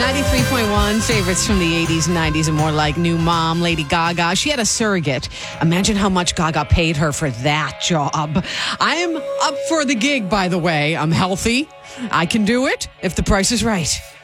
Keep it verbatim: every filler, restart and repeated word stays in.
ninety-three point one, favorites from the eighties, nineties, and more like new mom, Lady Gaga. She had a surrogate. Imagine how much Gaga paid her for that job. I am up for the gig, by the way. I'm healthy. I can do it if the price is right.